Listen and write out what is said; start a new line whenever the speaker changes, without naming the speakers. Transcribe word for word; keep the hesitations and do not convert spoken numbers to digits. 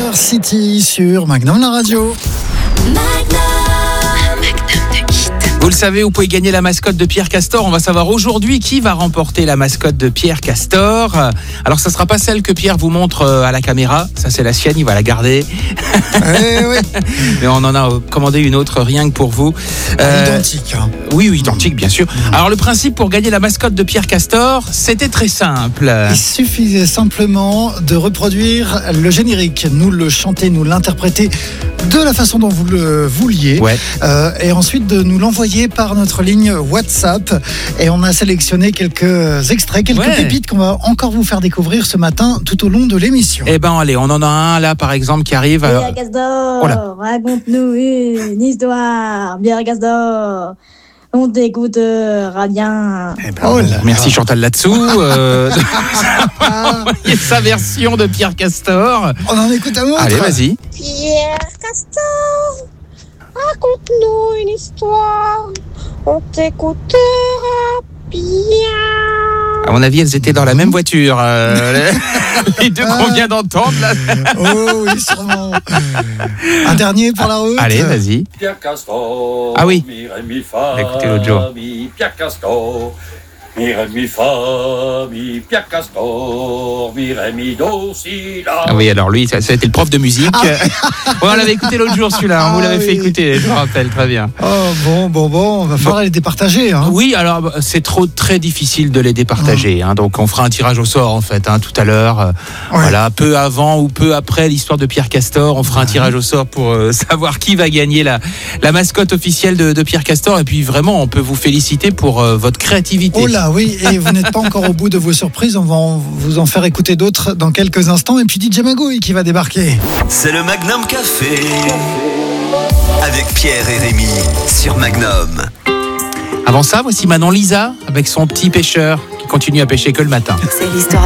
City sur Magnum la radio.
Vous le savez, vous pouvez gagner la mascotte de Pierre Castor. On va savoir aujourd'hui qui va remporter la mascotte de Pierre Castor. Alors, ça ne sera pas celle que Pierre vous montre à la caméra. Ça, c'est la sienne, il va la garder.
Eh oui.
Mais on en a commandé une autre rien que pour vous.
Euh, identique. Hein.
Oui, oui, identique, bien sûr. Alors, le principe pour gagner la mascotte de Pierre Castor, c'était très simple.
Il suffisait simplement de reproduire le générique, nous le chanter, nous l'interpréter de la façon dont vous le vouliez.
Ouais.
Euh, et ensuite de nous l'envoyer par notre ligne WhatsApp. Et on a sélectionné quelques extraits, quelques
ouais.
pépites qu'on va encore vous faire découvrir ce matin tout au long de l'émission.
Eh ben, allez, on en a un là, par exemple, qui arrive. Alors...
Pierre Castor, oh raconte-nous une histoire. Pierre Castor, on t'écoutera bien.
Eh ben, oh là merci là. Chantal là-dessous. Euh, de... sa version de Pierre Castor.
On en écoute un autre.
Allez, vas-y.
Pierre Castor, raconte-nous une histoire, on t'écoutera bien.
À mon avis, elles étaient dans la même voiture. Euh, les deux qu'on vient d'entendre là.
Oh oui, sûrement. Un dernier pour la route.
Allez, vas-y.
Pierre Castor.
Ah oui.
Mi, ré, mi, fa,
écoutez l'autre jour.
Mi, Pierre Castor. Mi, ré, mi, fa, mi, Pierre Castor. Mi, ré, mi, do, si, la.
Ah oui, alors lui, ça, ça a été le prof de musique. Ah. Ouais, on l'avait écouté l'autre jour celui-là. Ah, on vous l'avait oui. fait écouter, je me rappelle très bien.
Oh bon, bon, bon, va falloir bon. les départager. Hein.
Oui, alors c'est trop très difficile de les départager. Hein, donc on fera un tirage au sort en fait, hein, tout à l'heure. Euh, ouais. Voilà, peu avant ou peu après l'histoire de Pierre Castor, on fera ouais. un tirage au sort pour euh, savoir qui va gagner la, la mascotte officielle de, de Pierre Castor. Et puis vraiment, on peut vous féliciter pour euh, votre créativité.
Oh là, oui, et vous n'êtes pas encore au bout de vos surprises. On va en, vous en faire écouter d'autres dans quelques instants. Et puis D J Magouille qui va débarquer.
C'est le Magnum Café avec Pierre et Rémi sur Magnum.
Avant ça, voici Manon Lisa avec son petit pêcheur qui continue à pêcher que le matin.
C'est l'histoire